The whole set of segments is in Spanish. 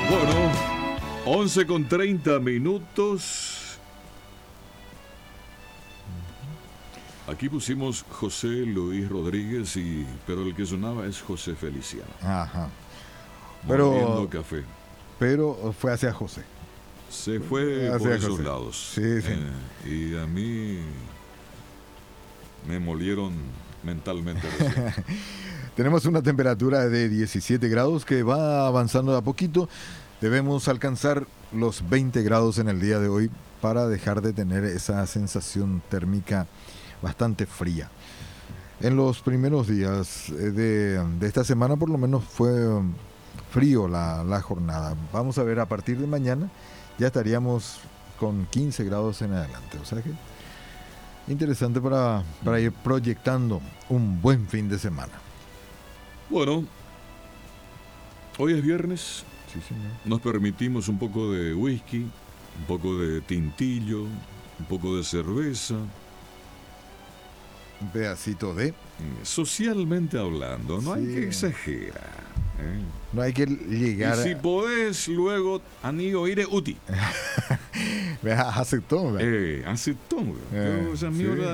Bueno, 11:30. Aquí pusimos José Luis Rodríguez, pero el que sonaba es José Feliciano. Ajá. Moliendo café. Pero fue hacia José. Se fue Hacia por esos José. lados. Sí, sí. Y a mí me molieron mentalmente recién. Tenemos una temperatura de 17 grados que va avanzando de a poquito. Debemos alcanzar los 20 grados en el día de hoy para dejar de tener esa sensación térmica bastante fría. En los primeros días de esta semana por lo menos fue frío la jornada. Vamos a ver, a partir de mañana ya estaríamos con 15 grados en adelante. O sea que interesante para ir proyectando un buen fin de semana. Bueno, hoy es viernes. Sí, señor. Nos permitimos un poco de whisky, un poco de tintillo, un poco de cerveza. Un pedacito de... Socialmente hablando, no hay Sí. que exagerar. No hay que llegar Y si podés, luego, anigo ir uti. aceptó. Aceptó. Sí.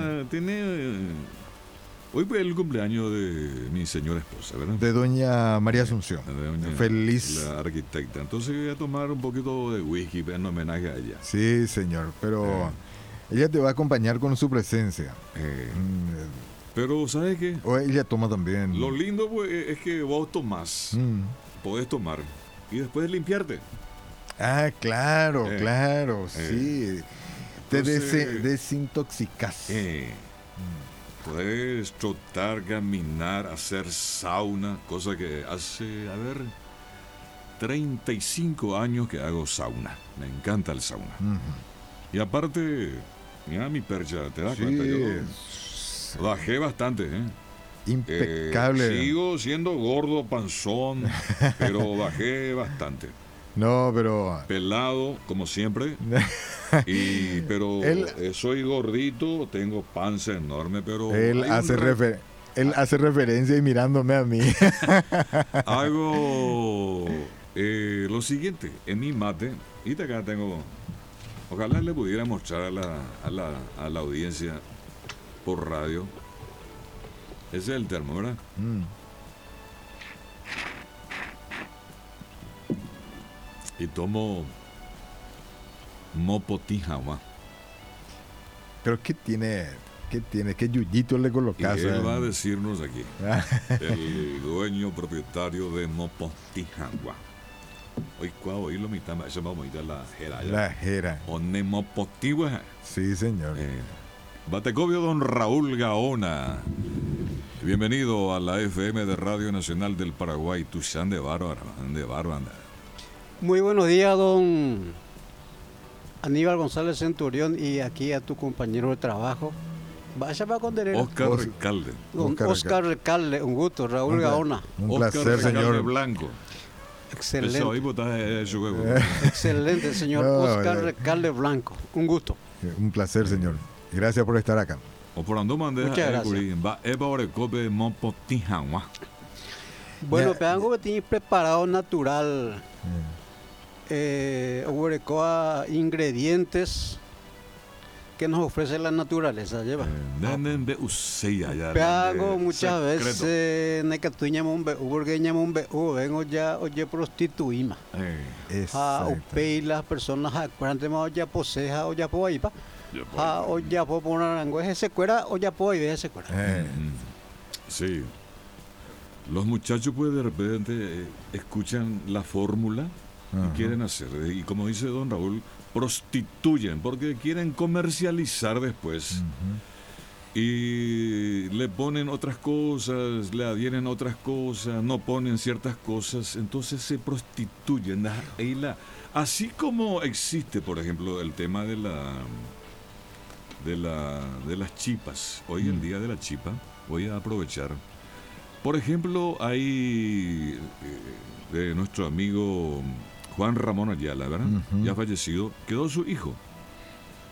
Hoy fue el cumpleaños de mi señora esposa, ¿verdad? De doña María Asunción. De doña- Feliz. La arquitecta. Entonces voy a tomar un poquito de whisky en homenaje a ella. Sí, señor, pero ella te va a acompañar con su presencia. Pero, ¿sabes qué? O ella toma también. Lo lindo pues, es que vos tomás, podés tomar y después limpiarte. Ah, claro, Eh, claro, sí. Te Entonces- desintoxicas. Podés trotar, caminar, hacer sauna, cosa que hace, 35 años que hago sauna. Me encanta el sauna. Y aparte, mira mi percha, ¿te das Sí, cuenta? Yo bajé bastante, impecable. sigo siendo gordo, panzón, pero bajé bastante. No, pero Pelado, como siempre. Pero soy gordito, tengo panza enorme, pero él hay hace referencia y mirándome a mí. hago lo siguiente, en mi mate, y acá tengo, ojalá le pudiera mostrar a la audiencia por radio. Ese es el termo, ¿verdad? Y tomo Mopotijama. Pero ¿qué tiene? ¿Qué yuyito le Y colocas? él va a decirnos aquí, el dueño propietario de Mopotijama. Hoy lo mitad, eso vamos a ir a la jera. La jera. One Mopotigua. Sí, señor. Batecobio don Raúl Gaona. Bienvenido a la FM de Radio Nacional del Paraguay. Tuxán de bárbaro, anda. Muy buenos días, don Aníbal González Centurión, y aquí a tu compañero de trabajo. Vaya para Conderera. Oscar Recalde. Don Oscar Recalde, un gusto. Raúl Gaona. Un Oscar placer, Recalde señor. Blanco. Excelente. Eso, ahí botas ese juego. Excelente, señor No, Oscar Recalde Blanco. Un gusto. Un placer, señor. Gracias por estar acá. O por ando mandeja. Muchas gracias. Va Eva Orecope Mopotijama. Bueno, Ya. pero algo que tiene preparado natural. Oberecoa ingredientes que nos ofrece la naturaleza. Lleva. Nenen usea ya. Peago muchas veces necatuñamos un beú, vengo ya oye prostituima. O pei las personas acuérdate más ya poseja o ya po ahí pa. O ya po poner algo ese cuera o ya po ahí ese cuera. Sí. Los muchachos pues de repente escuchan la fórmula y quieren hacer, y como dice don Raúl, prostituyen porque quieren comercializar después. Y le ponen otras cosas, le adhieren otras cosas, no ponen ciertas cosas, entonces se prostituyen. Así como existe, por ejemplo, el tema de las chipas. Hoy el día de la chipa, voy a aprovechar. Por ejemplo, hay de nuestro amigo Juan Ramón Ayala, ¿verdad? Ya fallecido, quedó su hijo.